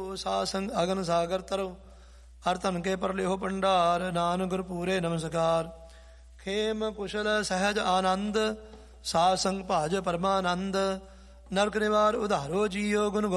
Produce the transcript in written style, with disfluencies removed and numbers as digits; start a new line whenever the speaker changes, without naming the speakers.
ਕਰੋ। ਸਾਧ ਸੰਗ ਅਗਨ ਸਾਗਰ ਤਰੋ, ਹਰ ਧਨ ਕੇ ਪਰ ਲਿਓ ਭੰਡਾਰ। ਨਾਨਕ ਗੁਰ ਪੂਰੇ ਨਮਸਕਾਰ। ਖੇਮ ਕੁਸ਼ਲ ਸਹਿਜ ਆਨੰਦ, ਸਾਧ ਸੰਗ ਭਾਜ ਪਰਮਾਨੰਦ। ਨਰਕ ਨਿਵਾਰ ਉਧਾਰੋ ਜੀਓ, ਗੁਣ